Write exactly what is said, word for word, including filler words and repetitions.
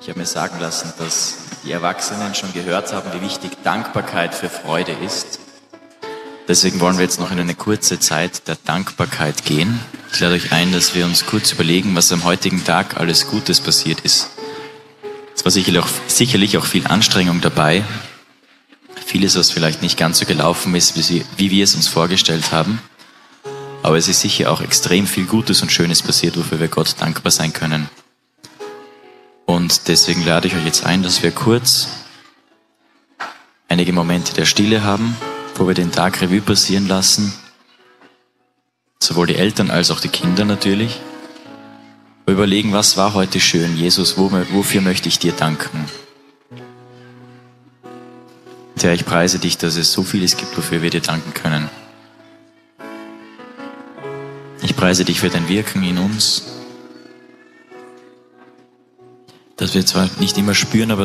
Ich habe mir sagen lassen, dass die Erwachsenen schon gehört haben, wie wichtig Dankbarkeit für Freude ist. Deswegen wollen wir jetzt noch in eine kurze Zeit der Dankbarkeit gehen. Ich lade euch ein, dass wir uns kurz überlegen, was am heutigen Tag alles Gutes passiert ist. Es war sicherlich auch, sicherlich auch viel Anstrengung dabei. Vieles, was vielleicht nicht ganz so gelaufen ist, wie, wie wir es uns vorgestellt haben. Aber es ist sicher auch extrem viel Gutes und Schönes passiert, wofür wir Gott dankbar sein können. Und deswegen lade ich euch jetzt ein, dass wir kurz einige Momente der Stille haben, wo wir den Tag Revue passieren lassen. Sowohl die Eltern als auch die Kinder natürlich. Wir überlegen, was war heute schön? Jesus, wofür möchte ich dir danken? Herr, ich preise dich, dass es so vieles gibt, wofür wir dir danken können. Ich preise dich für dein Wirken in uns, dass wir zwar nicht immer spüren, aber